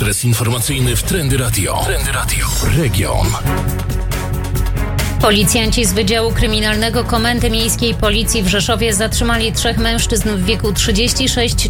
Ekspres informacyjny w Trendy Radio. Region. Policjanci z Wydziału Kryminalnego Komendy Miejskiej Policji w Rzeszowie zatrzymali 3 mężczyzn w wieku 36,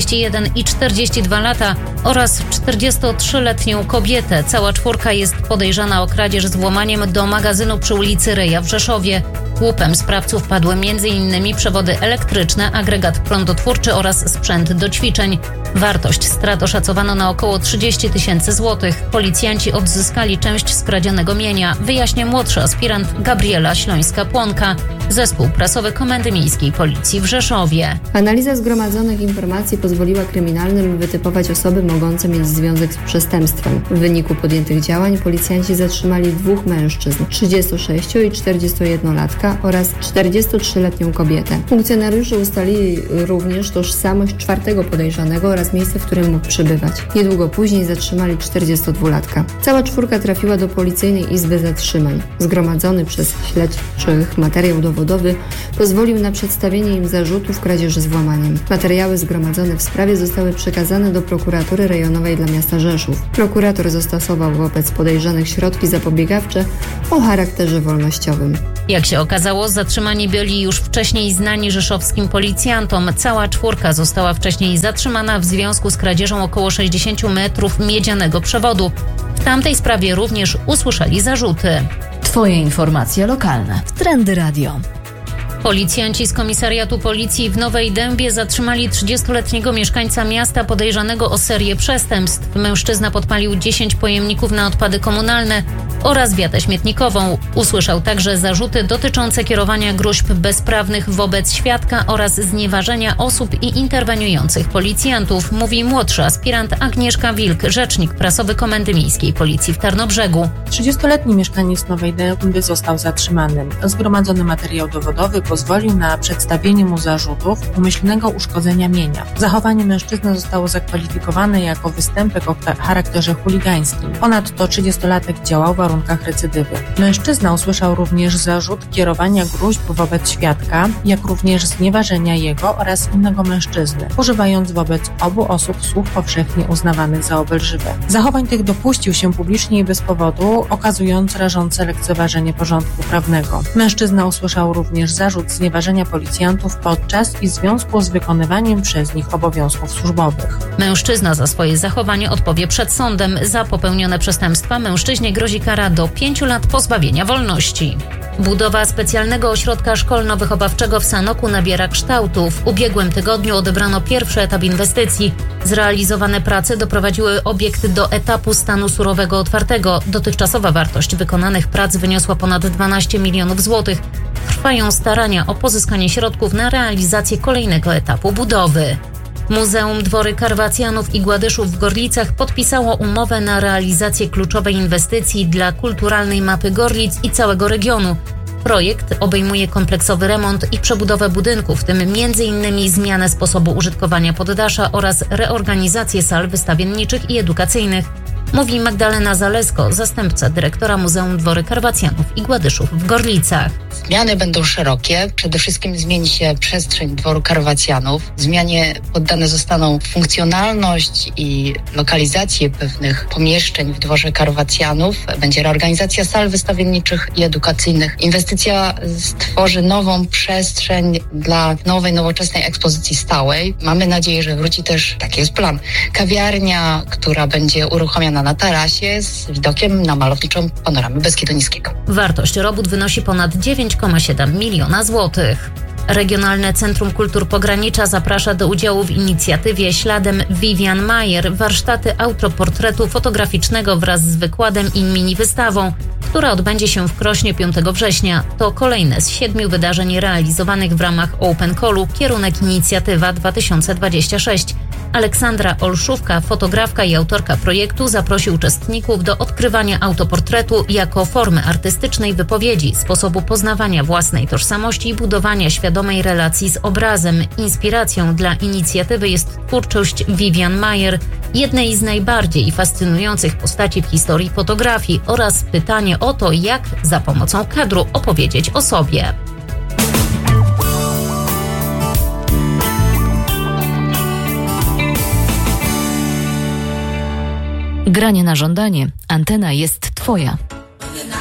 41 i 42 lata oraz 43-letnią kobietę. Cała 4 jest podejrzana o kradzież z włamaniem do magazynu przy ulicy Reja w Rzeszowie. Łupem sprawców padły m.in. przewody elektryczne, agregat prądotwórczy oraz sprzęt do ćwiczeń. Wartość strat oszacowano na około 30 000 złotych. Policjanci odzyskali część skradzionego mienia, wyjaśnia młodszy aspirant Gabriela Śląska-Płonka, zespół prasowy Komendy Miejskiej Policji w Rzeszowie. Analiza zgromadzonych informacji pozwoliła kryminalnym wytypować osoby mogące mieć związek z przestępstwem. W wyniku podjętych działań policjanci zatrzymali 2 mężczyzn, 36 i 41-latka oraz 43-letnią kobietę. Funkcjonariusze ustalili również tożsamość 4 podejrzanego oraz miejsce, w którym mógł przebywać. Niedługo później zatrzymali 42-latka. Cała 4 trafiła do Policyjnej Izby Zatrzymań. Zgromadzony przez śledczych materiał dowodowy pozwolił na przedstawienie im zarzutów kradzieży z włamaniem. Materiały zgromadzone w sprawie zostały przekazane do Prokuratury Rejonowej dla miasta Rzeszów. Prokurator zastosował wobec podejrzanych środki zapobiegawcze o charakterze wolnościowym. Jak się okazało, zatrzymani byli już wcześniej znani rzeszowskim policjantom. Cała 4 została wcześniej zatrzymana w związku z kradzieżą około 60 metrów miedzianego przewodu. W tamtej sprawie również usłyszeli zarzuty. Twoje informacje lokalne w Trendy Radio. Policjanci z komisariatu policji w Nowej Dębie zatrzymali 30-letniego mieszkańca miasta podejrzanego o serię przestępstw. Mężczyzna podpalił 10 pojemników na odpady komunalne oraz wiatę śmietnikową. Usłyszał także zarzuty dotyczące kierowania gróźb bezprawnych wobec świadka oraz znieważenia osób i interweniujących policjantów, mówi młodszy aspirant Agnieszka Wilk, rzecznik prasowy Komendy Miejskiej Policji w Tarnobrzegu. 30-letni mieszkaniec Nowej Dęby został zatrzymany. Zgromadzony materiał dowodowy pozwolił na przedstawienie mu zarzutów umyślnego uszkodzenia mienia. Zachowanie mężczyzny zostało zakwalifikowane jako występek o charakterze chuligańskim. Ponadto 30-latek działał w warunkach recydywy. Mężczyzna usłyszał również zarzut kierowania gróźb wobec świadka, jak również znieważenia jego oraz innego mężczyzny, używając wobec obu osób słów powszechnie uznawanych za obelżywe. Zachowań tych dopuścił się publicznie i bez powodu, okazując rażące lekceważenie porządku prawnego. Mężczyzna usłyszał również zarzut znieważenia policjantów podczas i w związku z wykonywaniem przez nich obowiązków służbowych. Mężczyzna za swoje zachowanie odpowie przed sądem. Za popełnione przestępstwa mężczyźnie grozi kara do 5 lat pozbawienia wolności. Budowa specjalnego ośrodka szkolno-wychowawczego w Sanoku nabiera kształtu. W ubiegłym tygodniu odebrano pierwszy etap inwestycji. Zrealizowane prace doprowadziły obiekt do etapu stanu surowego otwartego. Dotychczasowa wartość wykonanych prac wyniosła ponad 12 milionów złotych. Trwają starania o pozyskanie środków na realizację kolejnego etapu budowy. Muzeum Dwory Karwacjanów i Gładyszów w Gorlicach podpisało umowę na realizację kluczowej inwestycji dla kulturalnej mapy Gorlic i całego regionu. Projekt obejmuje kompleksowy remont i przebudowę budynków, w tym m.in. zmianę sposobu użytkowania poddasza oraz reorganizację sal wystawienniczych i edukacyjnych, mówi Magdalena Zalesko, zastępca dyrektora Muzeum Dwory Karwacjanów i Gładyszów w Gorlicach. Zmiany będą szerokie. Przede wszystkim zmieni się przestrzeń Dworu Karwacjanów. Zmianie poddane zostaną funkcjonalność i lokalizację pewnych pomieszczeń w Dworze Karwacjanów. Będzie reorganizacja sal wystawienniczych i edukacyjnych. Inwestycja stworzy nową przestrzeń dla nowej, nowoczesnej ekspozycji stałej. Mamy nadzieję, że wróci też, taki jest plan, kawiarnia, która będzie uruchomiona na tarasie z widokiem na malowniczą panoramę Beskidu Niskiego. Wartość robót wynosi ponad 9,7 miliona złotych. Regionalne Centrum Kultur Pogranicza zaprasza do udziału w inicjatywie Śladem Vivian Maier warsztaty autoportretu fotograficznego wraz z wykładem i mini-wystawą, która odbędzie się w Krośnie 5 września. To kolejne z 7 wydarzeń realizowanych w ramach Open Callu Kierunek Inicjatywa 2026. Aleksandra Olszówka, fotografka i autorka projektu, zaprosi uczestników do odkrywania autoportretu jako formy artystycznej wypowiedzi, sposobu poznawania własnej tożsamości i budowania świadomej relacji z obrazem. Inspiracją dla inicjatywy jest twórczość Vivian Maier, jednej z najbardziej fascynujących postaci w historii fotografii, oraz pytanie o to, jak za pomocą kadru opowiedzieć o sobie. Granie na żądanie. Antena jest Twoja.